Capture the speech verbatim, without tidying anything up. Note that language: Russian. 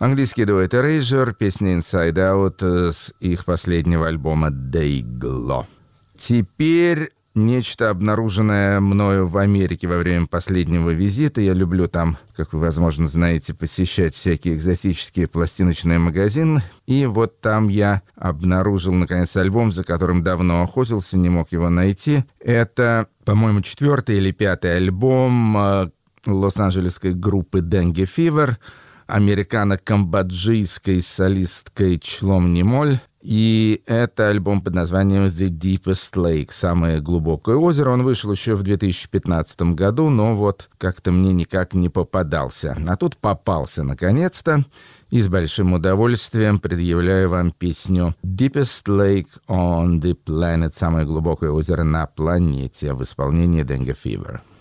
Английский дуэт Erasure, песня Inside Out с их последнего альбома Dayglow. Теперь нечто, обнаруженное мною в Америке во время последнего визита. Я люблю там, как вы, возможно, знаете, посещать всякие экзотические пластиночные магазины. И вот там я обнаружил, наконец, альбом, за которым давно охотился, не мог его найти. Это, по-моему, четвертый или пятый альбом э, лос-анджелесской группы Dengue Fever, американо-камбоджийской солисткой Члом Нимоль. И это альбом под названием «The Deepest Lake», «Самое глубокое озеро». Он вышел еще в две тысячи пятнадцатом году, но вот как-то мне никак не попадался. А тут попался наконец-то. И с большим удовольствием предъявляю вам песню «Deepest Lake on the Planet», «Самое глубокое озеро на планете» в исполнении Dengue Fever.